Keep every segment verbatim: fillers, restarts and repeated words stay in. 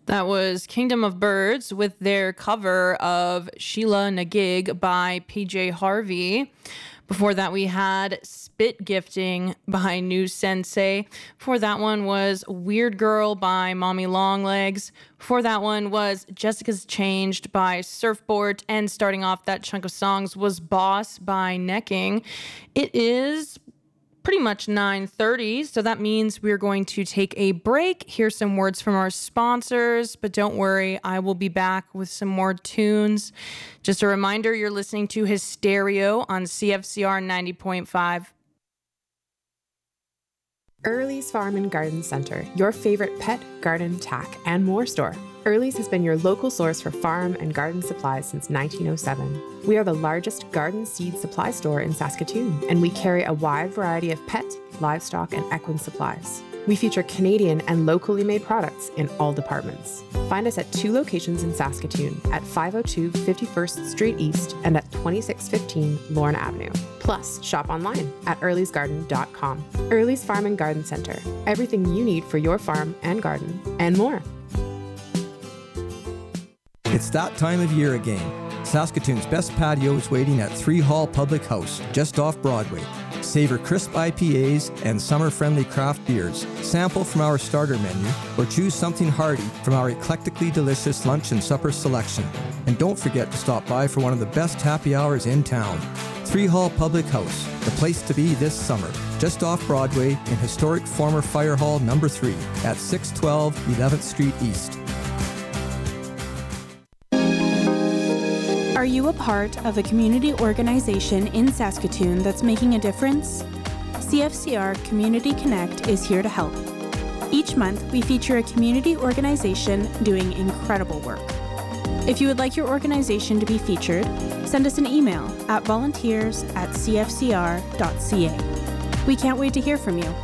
That was Kingdom of Birds with their cover of Sheila Nagig by P J Harvey. Before that, we had Spit Gifting by New Sensei. Before that one was Weird Girl by Mommy Longlegs. Before that one was Jessica's Changed by Surfboard. And starting off that chunk of songs was Boss by Necking. It is pretty much nine thirty, so that means we're going to take a break, hear some words from our sponsors, but don't worry, I will be back with some more tunes. Just a reminder, you're listening to Hysterio on C F C R ninety point five. Early's Farm and Garden Center, your favorite pet, garden, tack, and more store. Early's has been your local source for farm and garden supplies since nineteen oh seven. We are the largest garden seed supply store in Saskatoon, and we carry a wide variety of pet, livestock, and equine supplies. We feature Canadian and locally made products in all departments. Find us at two locations in Saskatoon, at five oh two fifty-first Street East and at twenty-six fifteen Lorne Avenue. Plus, shop online at earlys garden dot com. Early's Farm and Garden Center, everything you need for your farm and garden, and more. It's that time of year again. Saskatoon's best patio is waiting at Three Hall Public House, just off Broadway. Savor crisp I P As and summer-friendly craft beers. Sample from our starter menu or choose something hearty from our eclectically delicious lunch and supper selection. And don't forget to stop by for one of the best happy hours in town. Three Hall Public House, the place to be this summer. Just off Broadway in historic former Fire Hall number three at six twelve eleventh Street East. Are you a part of a community organization in Saskatoon that's making a difference? C F C R Community Connect is here to help. Each month, we feature a community organization doing incredible work. If you would like your organization to be featured, send us an email at volunteers at c f c r dot c a. We can't wait to hear from you.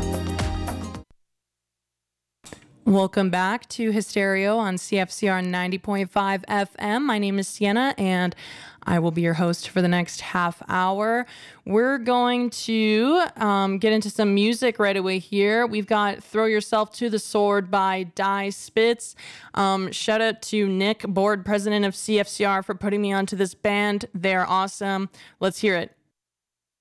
Welcome back to Hysterio on C F C R ninety point five F M. My name is Sienna, and I will be your host for the next half hour. We're going to um, get into some music right away here. We've got Throw Yourself to the Sword by Die Spitz. Um, shout out to Nick, board president of C F C R, for putting me onto this band. They're awesome. Let's hear it.